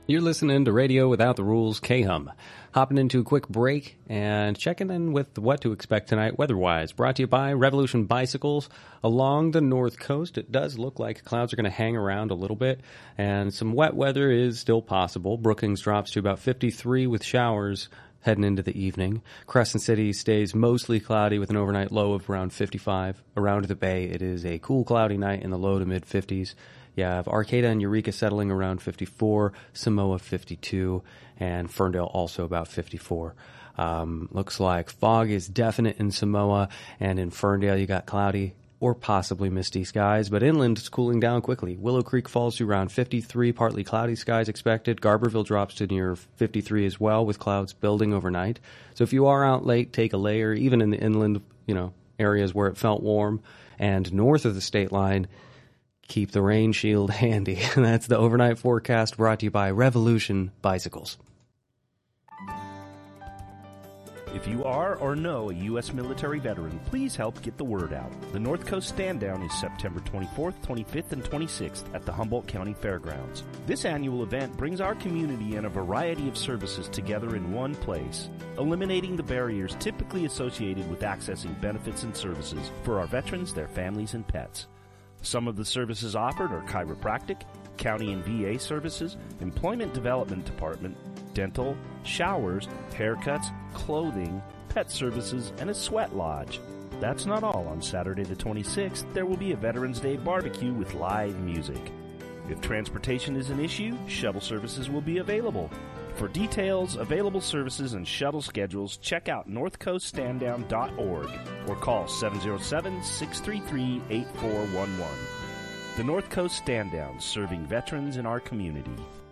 You're listening to Radio Without the Rules, K-Hum. Hopping into a quick break and checking in with what to expect tonight weather-wise. Brought to you by Revolution Bicycles. Along the north coast, it does look like clouds are going to hang around a little bit, and some wet weather is still possible. Brookings drops to about 53 with showers heading into the evening. Crescent City stays mostly cloudy with an overnight low of around 55. Around the Bay, it is a cool, cloudy night in the low to mid-50s. You have Arcata and Eureka settling around 54, Samoa 52, and Ferndale also about 54. Looks like fog is definite in Samoa, and in Ferndale you got cloudy or possibly misty skies, but inland it's cooling down quickly. Willow Creek falls to around 53, partly cloudy skies expected. Garberville drops to near 53 as well, with clouds building overnight. So if you are out late, take a layer, even in the inland, areas where it felt warm. And north of the state line, keep the rain shield handy. That's the overnight forecast brought to you by Revolution Bicycles. If you are or know a U.S. military veteran, please help get the word out. The North Coast Stand Down is September 24th, 25th, and 26th at the Humboldt County Fairgrounds. This annual event brings our community and a variety of services together in one place, eliminating the barriers typically associated with accessing benefits and services for our veterans, their families, and pets. Some of the services offered are chiropractic, county and VA services, employment development department, dental, showers, haircuts, clothing, pet services, and a sweat lodge. That's not all. On Saturday the 26th, there will be a Veterans Day barbecue with live music. If transportation is an issue, shuttle services will be available. For details, available services, and shuttle schedules, check out northcoaststanddown.org or call 707-633-8411. The North Coast Stand Down, serving veterans in our community.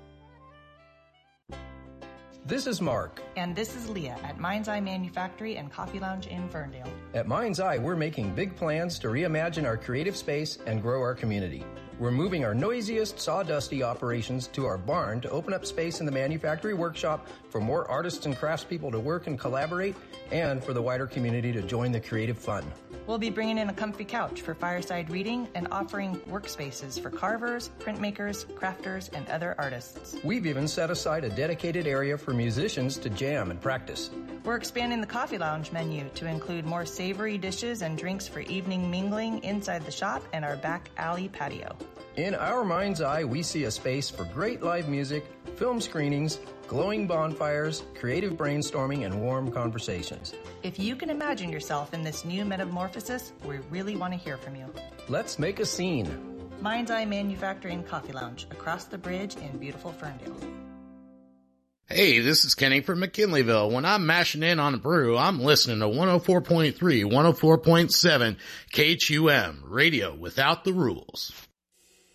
This is Mark. And this is Leah at Mind's Eye Manufactory and Coffee Lounge in Ferndale. At Mind's Eye, we're making big plans to reimagine our creative space and grow our community. We're moving our noisiest, sawdusty operations to our barn to open up space in the manufactory workshop for more artists and craftspeople to work and collaborate, and for the wider community to join the creative fun. We'll be bringing in a comfy couch for fireside reading and offering workspaces for carvers, printmakers, crafters, and other artists. We've even set aside a dedicated area for musicians to jam and practice. We're expanding the Coffee Lounge menu to include more savory dishes and drinks for evening mingling inside the shop and our back alley patio. In our Mind's Eye, we see a space for great live music, film screenings, glowing bonfires, creative brainstorming, and warm conversations. If you can imagine yourself in this new metamorphosis, we really want to hear from you. Let's make a scene. Mind's Eye Manufacturing Coffee Lounge, across the bridge in beautiful Ferndale. Hey, this is Kenny from McKinleyville. When I'm mashing in on a brew, I'm listening to 104.3, 104.7 KHUM, Radio Without the Rules.